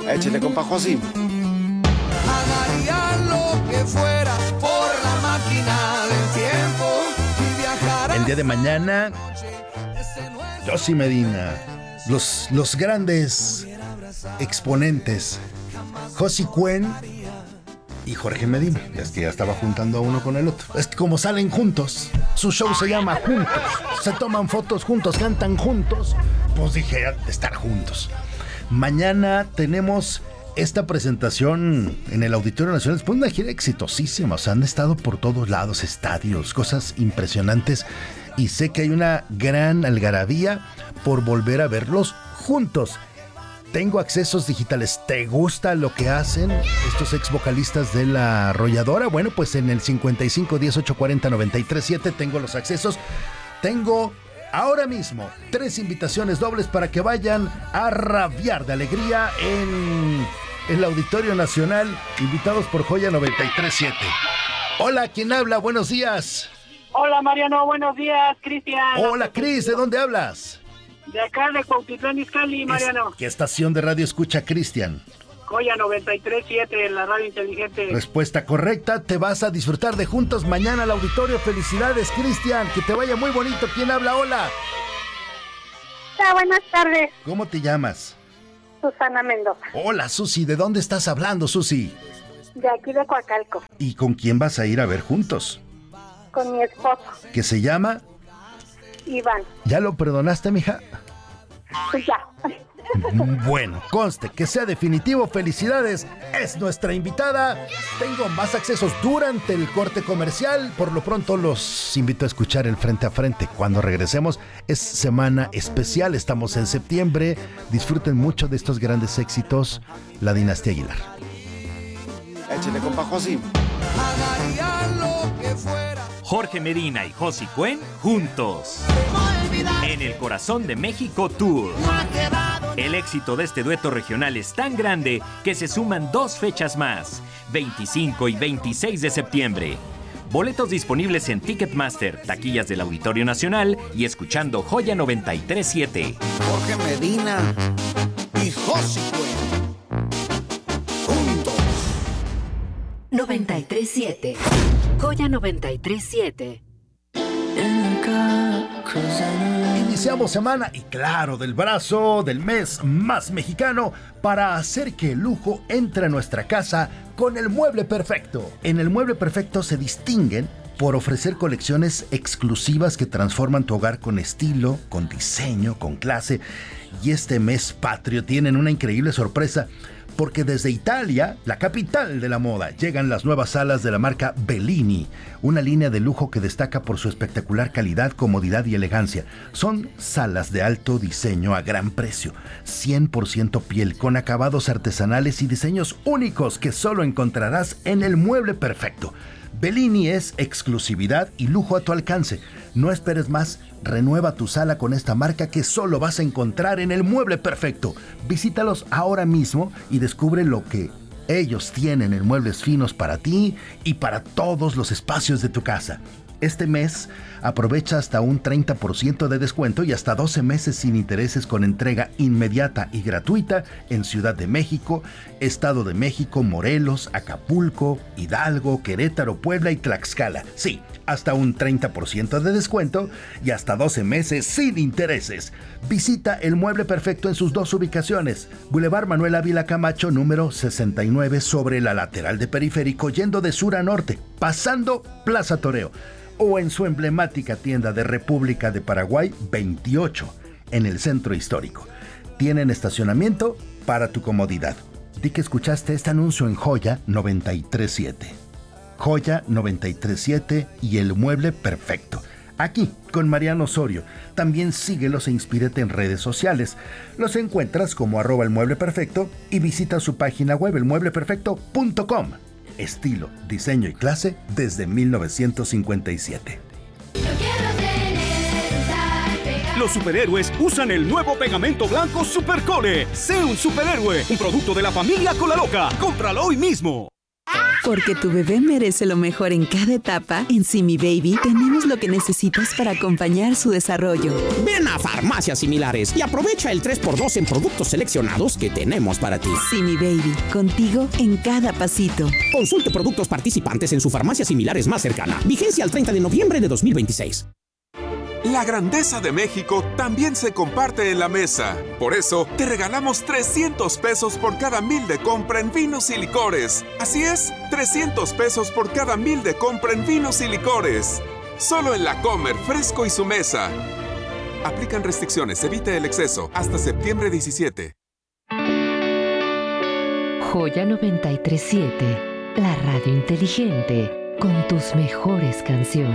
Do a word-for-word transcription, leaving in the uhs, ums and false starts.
Échale, compa Josi. Haría lo que fuera por la máquina del tiempo y viajar. El día de mañana, Josi Medina, los, los grandes exponentes, Josi Cuen y Jorge Medina. Es que ya estaba juntando a uno con el otro. Es que como salen juntos, su show se llama Juntos. Se toman fotos juntos, cantan juntos. Pues dije, estar juntos. Mañana tenemos esta presentación en el Auditorio Nacional. Después de una gira exitosísima. O sea, han estado por todos lados, estadios, cosas impresionantes. Y sé que hay una gran algarabía por volver a verlos juntos. Tengo accesos digitales. ¿Te gusta lo que hacen estos ex vocalistas de La Arrolladora? Bueno, pues en el cincuenta y cinco, diez, ocho cuarenta, noventa y tres siete tengo los accesos. Tengo ahora mismo tres invitaciones dobles para que vayan a rabiar de alegría en el Auditorio Nacional, invitados por Joya noventa y tres siete. Hola, ¿quién habla? Buenos días. Hola, Mariano, buenos días, Cristian. Hola, Cris, ¿de dónde hablas? De acá, de Cuautitlán Izcalli, Mariano. ¿Qué estación de radio escucha Cristian? Joya noventa y tres siete, la radio inteligente. Respuesta correcta, te vas a disfrutar de Juntos mañana al auditorio. Felicidades, Cristian, que te vaya muy bonito. ¿Quién habla? Hola. Hola, buenas tardes. ¿Cómo te llamas? Susana Mendoza. Hola, Susi, ¿de dónde estás hablando, Susi? De aquí de Coacalco. ¿Y con quién vas a ir a ver Juntos? Con mi esposo. ¿Qué se llama? Iván. ¿Ya lo perdonaste, mija? Pues ya. Bueno, conste, que sea definitivo, felicidades, es nuestra invitada. Tengo más accesos durante el corte comercial. Por lo pronto los invito a escuchar el Frente a Frente. Cuando regresemos es semana especial, estamos en septiembre. Disfruten mucho de estos grandes éxitos, la dinastía Aguilar. Échale, compa Josi. Jorge Medina y Josi Cuen juntos en el Corazón de México Tour. El éxito de este dueto regional es tan grande que se suman dos fechas más, veinticinco y veintiséis de septiembre. Boletos disponibles en Ticketmaster, taquillas del Auditorio Nacional y escuchando Joya noventa y tres siete. Jorge Medina y Josi Cuen. Juntos. noventa y tres siete. Joya noventa y tres siete. Iniciamos semana y claro, del brazo del mes más mexicano para hacer que el lujo entre a nuestra casa con el Mueble Perfecto. En el Mueble Perfecto se distinguen por ofrecer colecciones exclusivas que transforman tu hogar con estilo, con diseño, con clase. Y este mes patrio tienen una increíble sorpresa, porque desde Italia, la capital de la moda, llegan las nuevas salas de la marca Bellini, una línea de lujo que destaca por su espectacular calidad, comodidad y elegancia. Son salas de alto diseño a gran precio, cien por ciento piel, con acabados artesanales y diseños únicos que solo encontrarás en el Mueble Perfecto. Bellini es exclusividad y lujo a tu alcance. No esperes más, renueva tu sala con esta marca que solo vas a encontrar en el Mueble Perfecto. Visítalos ahora mismo y descubre lo que ellos tienen en muebles finos para ti y para todos los espacios de tu casa. Este mes aprovecha hasta un treinta por ciento de descuento y hasta doce meses sin intereses con entrega inmediata y gratuita en Ciudad de México, Estado de México, Morelos, Acapulco, Hidalgo, Querétaro, Puebla y Tlaxcala. Sí, hasta un treinta por ciento de descuento y hasta doce meses sin intereses. Visita el Mueble Perfecto en sus dos ubicaciones. Boulevard Manuel Ávila Camacho, número sesenta y nueve, sobre la lateral de Periférico, yendo de sur a norte, pasando Plaza Toreo. O en su emblemática tienda de República de Paraguay veintiocho, en el centro histórico. Tienen estacionamiento para tu comodidad. Di que escuchaste este anuncio en Joya noventa y tres siete. Joya noventa y tres siete y el Mueble Perfecto. Aquí, con Mariano Osorio. También síguelos e inspírate en redes sociales. Los encuentras como arroba el Mueble Perfecto y visita su página web, el mueble perfecto punto com. Estilo, diseño y clase desde mil novecientos cincuenta y siete. Los superhéroes usan el nuevo pegamento blanco Supercole. Sé un superhéroe, un producto de la familia Cola Loca. Cómpralo hoy mismo. Porque tu bebé merece lo mejor en cada etapa, en Simi Baby tenemos lo que necesitas para acompañar su desarrollo. Ven a Farmacias Similares y aprovecha el tres por dos en productos seleccionados que tenemos para ti. Simi Baby, contigo en cada pasito. Consulte productos participantes en su farmacia similares más cercana. Vigencia al treinta de noviembre de dos mil veintiséis. La grandeza de México también se comparte en la mesa. Por eso, te regalamos trescientos pesos por cada mil de compra en vinos y licores. Así es, trescientos pesos por cada mil de compra en vinos y licores. Solo en La Comer, Fresco y Su Mesa. Aplican restricciones, evite el exceso. Hasta septiembre diecisiete. Joya noventa y tres siete, la radio inteligente con tus mejores canciones.